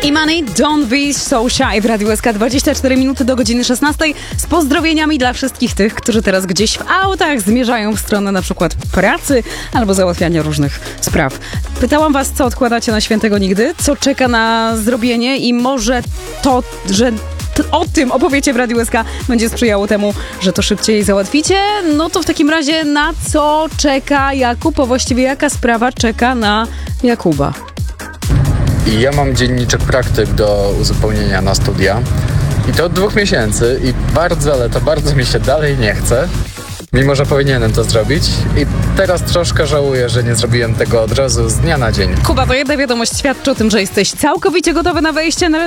Money, Don't Be So Shy w Radiu SK. 24 minuty do godziny 16 z pozdrowieniami dla wszystkich tych, którzy teraz gdzieś w autach zmierzają w stronę na przykład pracy albo załatwiania różnych spraw. Pytałam was, co odkładacie na świętego nigdy, co czeka na zrobienie i może to, że o tym opowiecie w Radiu SK będzie sprzyjało temu, że to szybciej załatwicie. No to w takim razie na co czeka Jakub, a właściwie jaka sprawa czeka na Jakuba? Ja mam dzienniczek praktyk do uzupełnienia na studia i to od 2 miesięcy i bardzo, ale to bardzo mi się dalej nie chce, mimo że powinienem to zrobić i teraz troszkę żałuję, że nie zrobiłem tego od razu z dnia na dzień. Kuba, to jedna wiadomość świadczy o tym, że jesteś całkowicie gotowy na wejście na